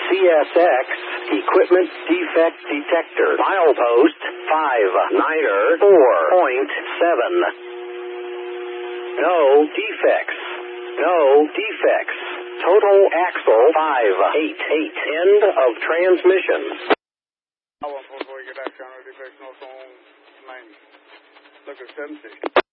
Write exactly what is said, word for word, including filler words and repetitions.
C S X, equipment defect detector. Milepost five niner four point seven. No defects. No defects. Total axle five eight eight. End of transmission. I want before you get back on the defects, no phone, main. Look at seven sixty.